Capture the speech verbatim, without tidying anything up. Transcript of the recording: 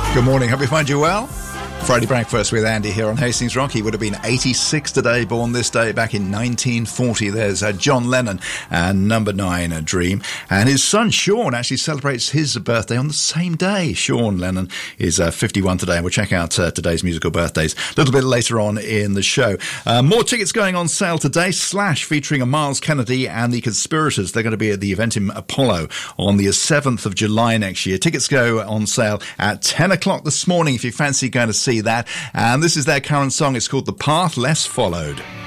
Good morning. Hope you find you well. Friday Breakfast with Andy here on Hastings Rock. He would have been eighty-six today, born this day back in nineteen forty. There's uh, John Lennon and Number Nine, A Dream. And his son Sean actually celebrates his birthday on the same day. Sean Lennon is uh, fifty-one today, and we'll check out uh, today's musical birthdays a little bit later on in the show. Uh, more tickets going on sale today. Slash featuring a Miles Kennedy and the Conspirators. They're going to be at the event in Apollo on the seventh of July next year. Tickets go on sale at ten o'clock this morning if you fancy going to see that. And this is their current song. It's called The Path Less Followed.